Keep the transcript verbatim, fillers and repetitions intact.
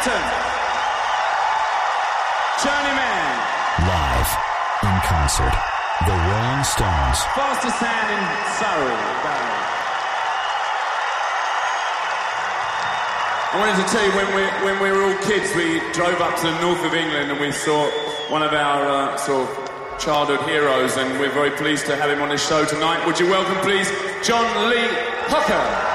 Clapton. Journeyman. Live in concert, the Rolling Stones. Fastest hand in Surrey. Barry. I wanted to tell you, when we, when we were all kids, we drove up to the north of England and we saw one of our uh, sort of childhood heroes, and we're very pleased to have him on this show tonight. Would you welcome, please, John Lee Hooker?